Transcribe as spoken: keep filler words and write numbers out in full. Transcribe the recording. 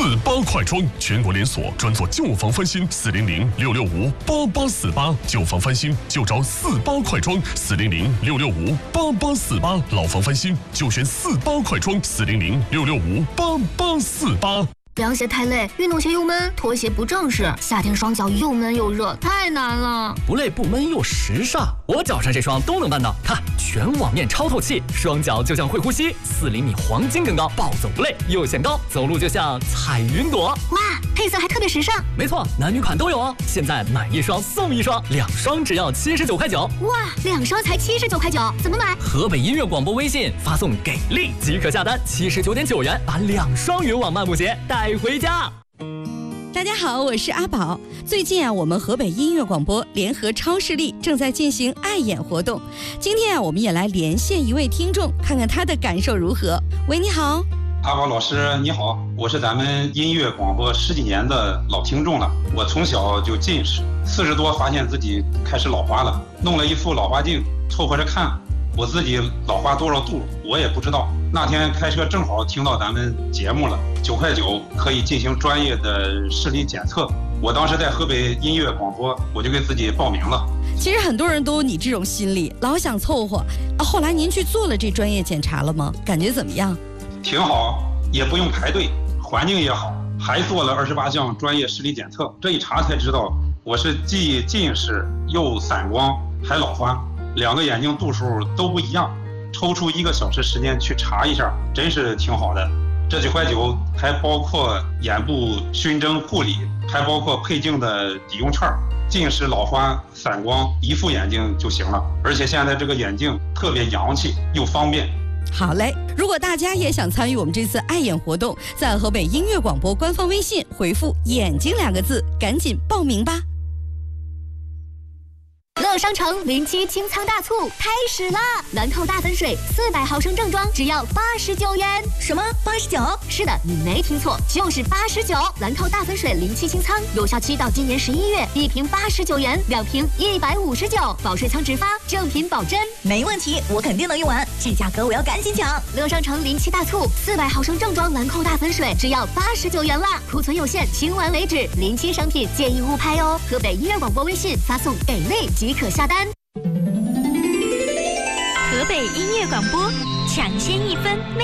四八快装，全国连锁，专做旧房翻新，四零零六六五八八四八，旧房翻新就找四八快装，四零零六六五八八四八，老房翻新就选四八快装，四零零六六五八八四八。 凉鞋太累，运动鞋又闷，拖鞋不正式，夏天双脚又闷又热，太难了。 不累不闷又时尚，我脚上这双都能办到。看，全网面超透气，双脚就像会呼吸，四厘米黄金更高，暴走不累又显高，走路就像彩云朵。 哇，配色还特别时尚。 没错，男女款都有哦。现在买一双送一双，两双只要七十九块九。 哇，两双才七十九块九，怎么买？ 河北音乐广播微信发送给力即可下单，七十九点九元把两双云网漫步鞋带回家。 大家好，我是阿宝。最近啊，我们河北音乐广播联合超视力正在进行爱眼活动。今天啊，我们也来连线一位听众，看看他的感受如何。喂，你好。 阿宝老师你好，我是咱们音乐广播十几年的老听众了。我从小就近视，四十多发现自己开始老花了，弄了一副老花镜凑合着看，我自己老花多少度我也不知道。那天开车正好听到咱们节目了，九块九可以进行专业的视力检测。我当时在河北音乐广播，我就给自己报名了。 其实很多人都有你这种心理，老想凑合。后来您去做了这专业检查了吗？感觉怎么样？ 挺好，也不用排队，环境也好，还做了二十八项专业视力检测。这一查才知道，我是既近视又散光还老花，两个眼睛度数都不一样。抽出一个小时时间去查一下，真是挺好的。这九块九还包括眼部熏蒸护理，还包括配镜的抵用券。近视、老花、散光一副眼镜就行了，而且现在这个眼镜特别洋气又方便。 好嘞，如果大家也想参与我们这次爱眼活动，在河北音乐广播官方微信回复眼睛两个字，赶紧报名吧。 乐商城零七清仓大促开始啦！兰蔻大粉水四百毫升正装只要八十九元。什么？八十九？是的，你没听错，就是八十九。兰蔻大粉水零七清仓有效期到今年十一月，一瓶八十九元，两瓶一百五十九，保水仓直发，正品保真。 没问题，我肯定能用完，这价格我要赶紧抢。 乐商城零七大促，四百毫升正装兰蔻大粉水只要八十九元啦，库存有限，清完为止。零七商品建议勿拍哦。河北音乐广播微信发送给力即可下单。 河北音乐广播，抢先一分。